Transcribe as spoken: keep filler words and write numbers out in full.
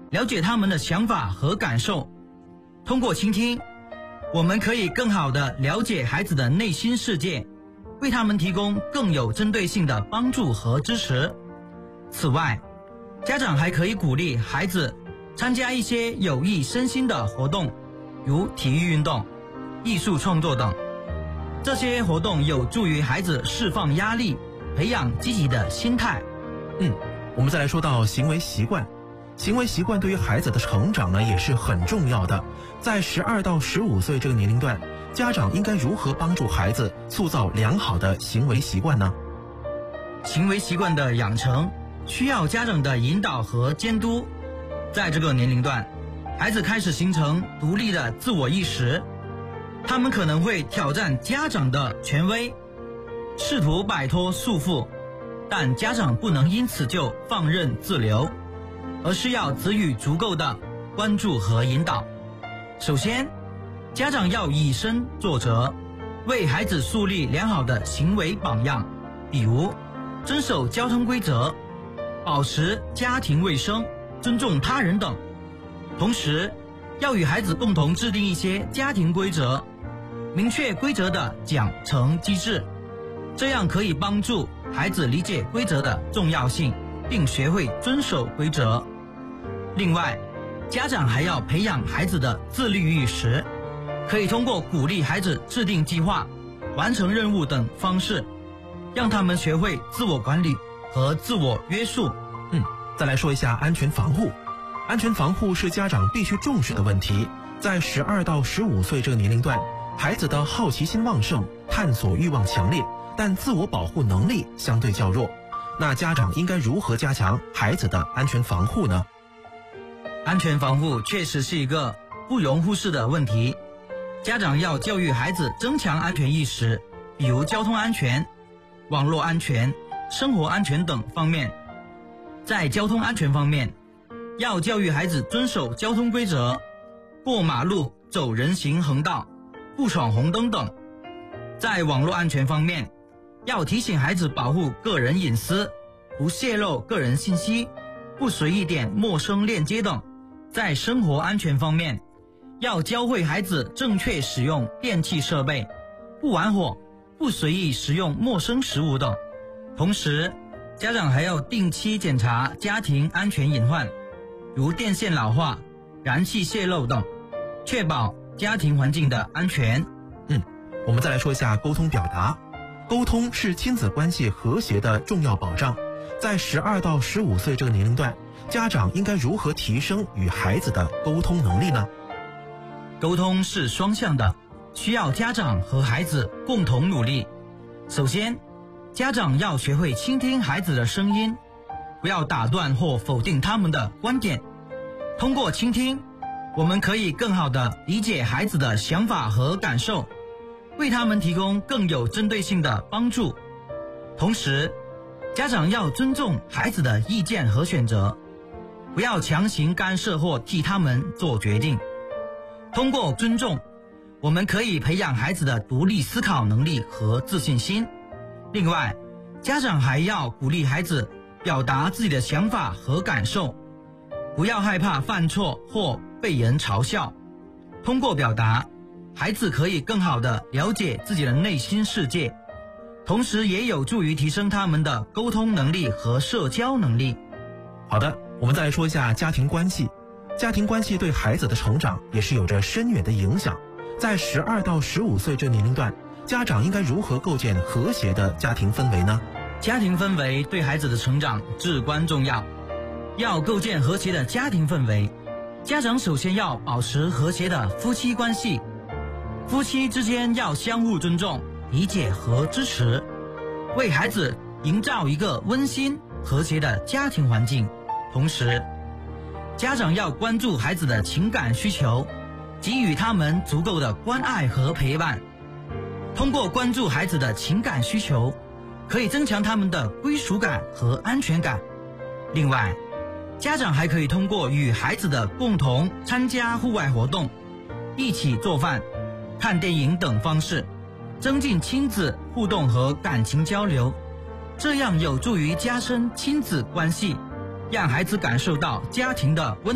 了解他们的想法和感受。通过倾听，我们可以更好地了解孩子的内心世界，为他们提供更有针对性的帮助和支持。此外，家长还可以鼓励孩子参加一些有益身心的活动，如体育运动、艺术创作等。这些活动有助于孩子释放压力，培养积极的心态。 嗯，我们再来说到行为习惯。行为习惯对于孩子的成长呢也是很重要的。在十二到十五岁这个年龄段，家长应该如何帮助孩子塑造良好的行为习惯呢？ 行为习惯的养成需要家长的引导和监督。在这个年龄段，孩子开始形成独立的自我意识，他们可能会挑战家长的权威，试图摆脱束缚，但家长不能因此就放任自流，而是要给予足够的关注和引导。首先，家长要以身作则，为孩子树立良好的行为榜样，比如遵守交通规则、保持家庭卫生、尊重他人等。同时，要与孩子共同制定一些家庭规则，明确规则的奖惩机制，这样可以帮助孩子理解规则的重要性，并学会遵守规则。另外，家长还要培养孩子的自律意识，可以通过鼓励孩子制定计划、完成任务等方式，让他们学会自我管理和自我约束。 嗯，再来说一下安全防护。安全防护是家长必须重视的问题。在十二到十五岁这个年龄段，孩子的好奇心旺盛，探索欲望强烈，但自我保护能力相对较弱。那家长应该如何加强孩子的安全防护呢？ 安全防护确实是一个不容忽视的问题，家长要教育孩子增强安全意识，比如交通安全、网络安全、生活安全等方面。在交通安全方面，要教育孩子遵守交通规则，过马路、走人行横道、不闯红灯等。在网络安全方面，要提醒孩子保护个人隐私，不泄露个人信息，不随意点陌生链接等。在生活安全方面，要教会孩子正确使用电器设备，不玩火，不随意食用陌生食物等。同时，家长还要定期检查家庭安全隐患，如电线老化、燃气泄漏等，确保家庭环境的安全。 嗯，我们再来说一下沟通表达。沟通是亲子关系和谐的重要保障。在十二到十五岁这个年龄段，家长应该如何提升与孩子的沟通能力呢？ 沟通是双向的，需要家长和孩子共同努力。首先，家长要学会倾听孩子的声音，不要打断或否定他们的观点。通过倾听，我们可以更好地理解孩子的想法和感受，为他们提供更有针对性的帮助。同时，家长要尊重孩子的意见和选择，不要强行干涉或替他们做决定。通过尊重，我们可以培养孩子的独立思考能力和自信心。另外，家长还要鼓励孩子表达自己的想法和感受，不要害怕犯错或被人嘲笑。通过表达，孩子可以更好地了解自己的内心世界，同时也有助于提升他们的沟通能力和社交能力。 好的，我们再来说一下家庭关系。家庭关系对孩子的成长也是有着深远的影响。在十二到十五岁这年龄段，家长应该如何构建和谐的家庭氛围呢？ 家庭氛围对孩子的成长至关重要。要构建和谐的家庭氛围，家长首先要保持和谐的夫妻关系。夫妻之间要相互尊重、理解和支持，为孩子营造一个温馨、和谐的家庭环境。同时，家长要关注孩子的情感需求，给予他们足够的关爱和陪伴。通过关注孩子的情感需求，可以增强他们的归属感和安全感。另外，家长还可以通过与孩子的共同参加户外活动、一起做饭、看电影等方式，增进亲子互动和感情交流，这样有助于加深亲子关系，让孩子感受到家庭的温